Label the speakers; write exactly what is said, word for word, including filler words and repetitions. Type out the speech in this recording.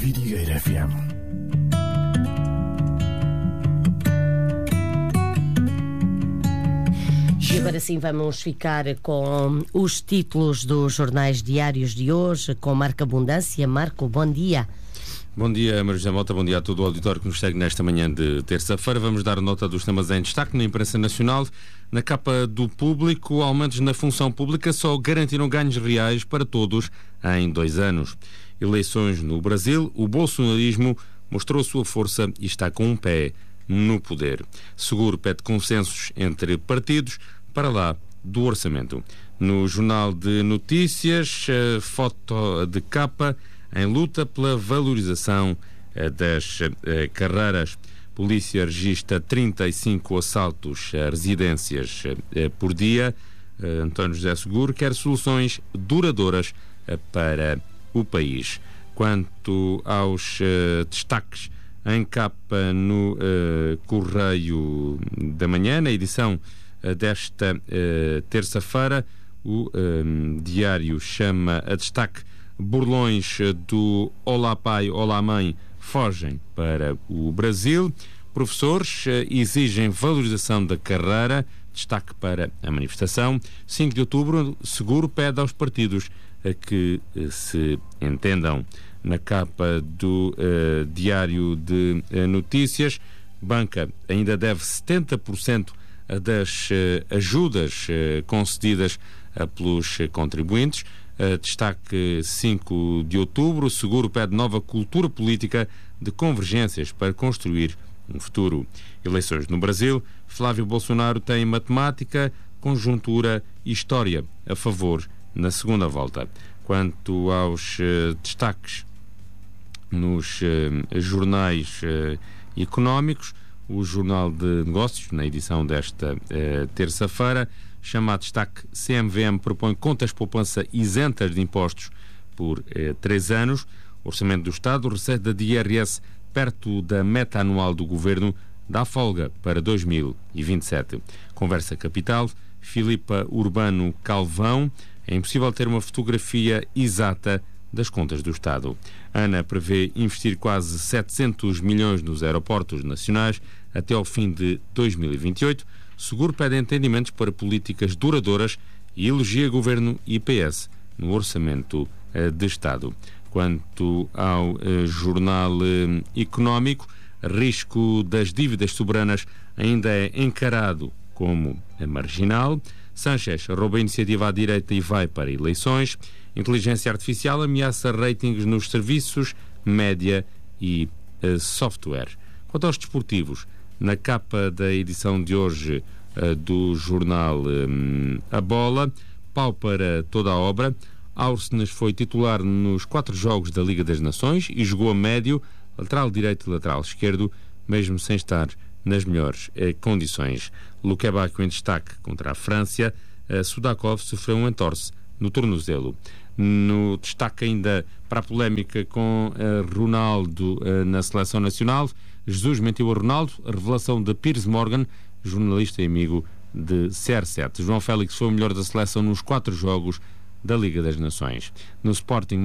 Speaker 1: Vidigueira F M.
Speaker 2: E agora sim vamos ficar com os títulos dos jornais diários de hoje, com Marco Abundância. Marco, bom dia.
Speaker 3: Bom dia, Maria José Mota, bom dia a todo o auditório que nos segue nesta manhã de terça-feira. Vamos dar nota dos temas em destaque na imprensa nacional. Na capa do Público, aumentos na função pública só garantiram ganhos reais para todos em dois anos. Eleições no Brasil, o bolsonarismo mostrou sua força e está com um pé no poder. Seguro pede consensos entre partidos para lá do orçamento. No Jornal de Notícias, foto de capa em luta pela valorização das carreiras. Polícia registra trinta e cinco assaltos a residências por dia. António José Seguro quer soluções duradouras para o país. Quanto aos destaques em capa no Correio da Manhã, na edição desta terça-feira, o diário chama a destaque: burlões do Olá Pai, Olá Mãe fogem para o Brasil. Professores exigem valorização da carreira. Destaque para a manifestação. cinco de outubro, Seguro pede aos partidos que se entendam. Na capa do uh, Diário de uh, Notícias, Banca ainda deve setenta por cento das uh, ajudas uh, concedidas uh, pelos uh, contribuintes. Uh, destaque cinco de outubro, Seguro pede nova cultura política de convergências para construir um futuro. Eleições no Brasil, Flávio Bolsonaro tem matemática, conjuntura e história a favor na segunda volta. Quanto aos uh, destaques nos uh, jornais uh, económicos, o Jornal de Negócios, na edição desta uh, terça-feira, chama a destaque: C M V M propõe contas poupança isentas de impostos por uh, três anos. Orçamento do Estado, receita de I R S perto da meta anual do Governo, dá folga para dois mil e vinte e sete. Conversa Capital, Filipa Urbano Calvão: é impossível ter uma fotografia exata das contas do Estado. Ana prevê investir quase setecentos milhões nos aeroportos nacionais até ao fim de dois mil e vinte e oito. Seguro pede entendimentos para políticas duradouras e elogia Governo e P S no Orçamento uh, de Estado. Quanto ao uh, Jornal uh, Económico, risco das dívidas soberanas ainda é encarado como marginal. Sánchez rouba a iniciativa à direita e vai para eleições. Inteligência artificial ameaça ratings nos serviços, média e uh, software. Quanto aos desportivos, na capa da edição de hoje uh, do jornal um, A Bola, pau para toda a obra. Áurcenas foi titular nos quatro jogos da Liga das Nações e jogou a médio, lateral direito e lateral esquerdo, mesmo sem estar nas melhores eh, condições. Luquebaco em destaque contra a França. eh, Sudakov sofreu um entorse no tornozelo. No destaque ainda para a polémica com eh, Ronaldo eh, na seleção nacional, Jesus mentiu a Ronaldo, a revelação de Piers Morgan, jornalista e amigo de C R sete. João Félix foi o melhor da seleção nos quatro jogos da Liga das Nações. No Sporting,